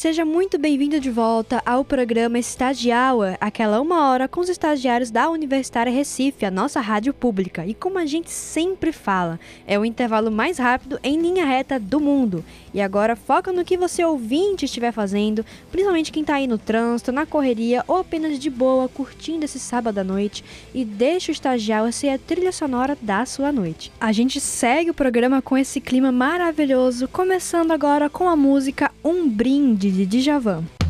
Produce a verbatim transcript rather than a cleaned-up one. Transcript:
Seja muito bem-vindo de volta ao programa Estagial, aquela uma hora com os estagiários da Universitária Recife, a nossa rádio pública. E como a gente sempre fala, é o intervalo mais rápido em linha reta do mundo. E agora foca no que você ouvinte estiver fazendo, principalmente quem está aí no trânsito, na correria ou apenas de boa, curtindo esse sábado à noite, e deixa o Estagial ser a trilha sonora da sua noite. A gente segue o programa com esse clima maravilhoso, começando agora com a música Um Brinde de Djavan.